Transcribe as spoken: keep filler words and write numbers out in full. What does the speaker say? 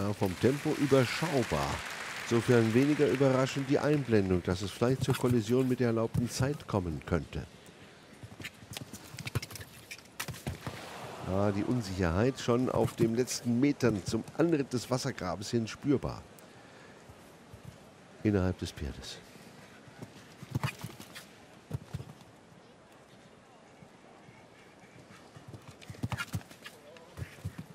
Äh, vom Tempo überschaubar. Insofern weniger überraschend die Einblendung, dass es vielleicht zur Kollision mit der erlaubten Zeit kommen könnte. Ja, die Unsicherheit schon auf den letzten Metern zum Anritt des Wassergrabes hin spürbar. Innerhalb des Pferdes.